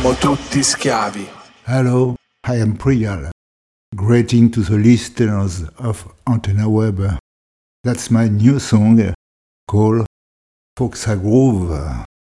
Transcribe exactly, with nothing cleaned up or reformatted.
siamo tutti schiavi. Hello, I am Priyal. Greeting to the listeners of Antenna Web. That's my new song called Foxa Groove.